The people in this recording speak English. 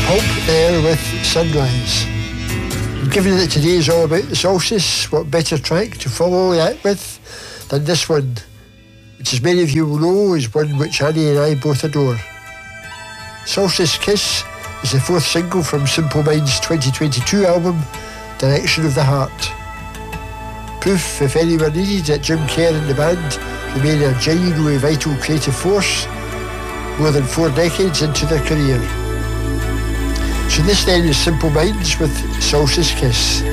Pulp there with Sunrise. And given that today is all about the solstice, what better track to follow that with than this one, which as many of you will know is one which Annie and I both adore. Solstice Kiss is the fourth single from Simple Minds' 2022 album, Direction of the Heart. Proof, if anyone needed, that Jim Kerr and the band remain a genuinely vital creative force more than 4 decades into their career. So this then is Simple Minds with Solstice Kiss.